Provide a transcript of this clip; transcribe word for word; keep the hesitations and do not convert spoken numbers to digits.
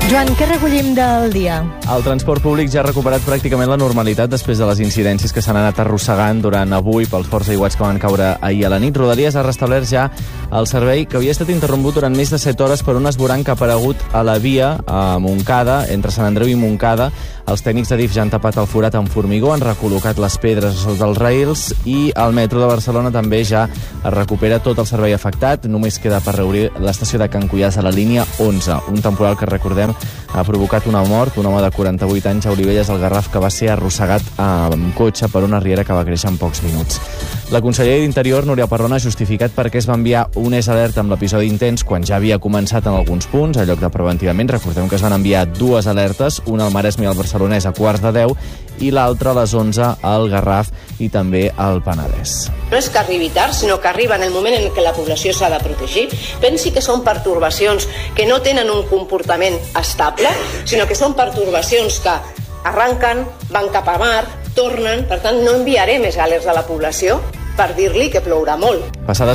Joan, què recollim del dia? El transport públic ja ha recuperat pràcticament la normalitat després de les incidències que s'han anat arrossegant durant avui pels forts aiguats que van caure ahir a la nit. Rodalies ha restablert ja el servei que havia estat interromput durant més de set hores per un esborrany que ha aparegut a la via a Montcada, entre Sant Andreu i Montcada. Els tècnics d'Adif ja han tapat el forat amb formigó, han recol·locat les pedres sota els rails i el metro de Barcelona també ja es recupera tot el servei afectat. Només queda per reobrir l'estació de Can Cuiàs a la línia onze. Un temporal que, recordem, ha provocat una mort, un home de quaranta-vuit anys a Olivelles, al Garraf, que va ser arrossegat amb cotxe per una riera que va créixer en pocs minuts. La consellera d'Interior, Núria Parrón, ha justificat per què es va enviar un S alerta amb l'episodi intens quan ja havia començat en alguns punts, en lloc de preventivament. Recordem que es van enviar dues alertes, una al Maresme i al Barcelonès a quarts de deu i l'altra a les onze al Garraf i també al Penedès. No és que arribi tard, sinó que arriba en el moment en què la població s'ha de protegir. Pensi que són pertorbacions que no tenen un comportament estable, sinó que són pertorbacions que arranquen, van cap a mar, tornen. Per tant, no enviaré més alerts a la població per dir-li que plourà molt. Passades